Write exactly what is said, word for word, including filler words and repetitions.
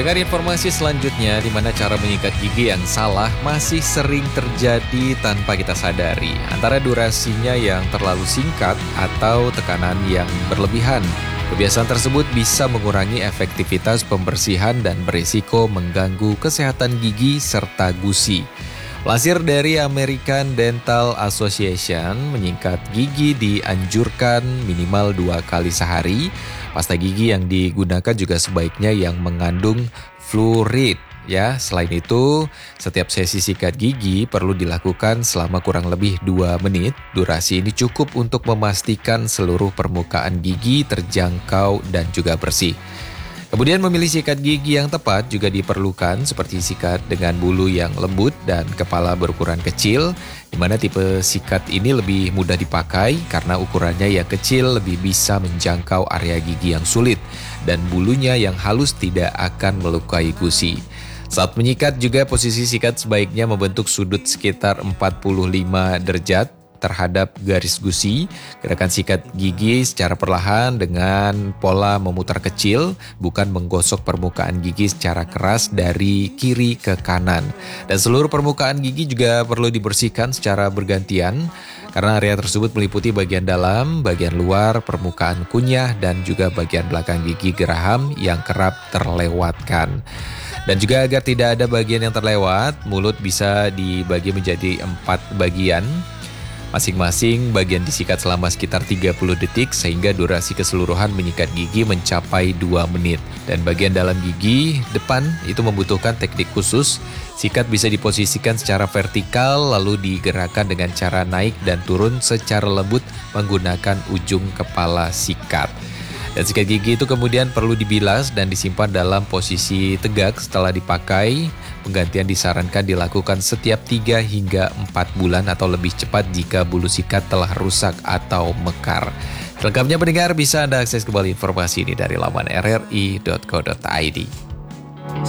Dengan informasi selanjutnya, di mana cara menyikat gigi yang salah masih sering terjadi tanpa kita sadari. Antara durasinya yang terlalu singkat atau tekanan yang berlebihan. Kebiasaan tersebut bisa mengurangi efektivitas pembersihan dan berisiko mengganggu kesehatan gigi serta gusi. Lansir dari American Dental Association, menyingkat gigi dianjurkan minimal dua kali sehari. Pasta gigi yang digunakan juga sebaiknya yang mengandung fluorid. Ya, selain itu, setiap sesi sikat gigi perlu dilakukan selama kurang lebih dua menit. Durasi ini cukup untuk memastikan seluruh permukaan gigi terjangkau dan juga bersih. Kemudian memilih sikat gigi yang tepat juga diperlukan, seperti sikat dengan bulu yang lembut dan kepala berukuran kecil, di mana tipe sikat ini lebih mudah dipakai karena ukurannya yang kecil lebih bisa menjangkau area gigi yang sulit, dan bulunya yang halus tidak akan melukai gusi. Saat menyikat juga posisi sikat sebaiknya membentuk sudut sekitar empat puluh lima derajat terhadap garis gusi. Gerakan sikat gigi secara perlahan dengan pola memutar kecil, bukan menggosok permukaan gigi secara keras dari kiri ke kanan. Dan seluruh permukaan gigi juga perlu dibersihkan secara bergantian, karena area tersebut meliputi bagian dalam, bagian luar, permukaan kunyah, dan juga bagian belakang gigi geraham yang kerap terlewatkan. Dan juga agar tidak ada bagian yang terlewat, mulut bisa dibagi menjadi empat bagian. Masing-masing bagian disikat selama sekitar tiga puluh detik sehingga durasi keseluruhan menyikat gigi mencapai dua menit. Dan bagian dalam gigi depan itu membutuhkan teknik khusus. Sikat bisa diposisikan secara vertikal lalu digerakkan dengan cara naik dan turun secara lembut menggunakan ujung kepala sikat. Dan sikat gigi itu kemudian perlu dibilas dan disimpan dalam posisi tegak setelah dipakai. Penggantian disarankan dilakukan setiap tiga hingga empat bulan atau lebih cepat jika bulu sikat telah rusak atau mekar. Selengkapnya pendengar, bisa Anda akses kembali informasi ini dari laman r r i dot co dot i d.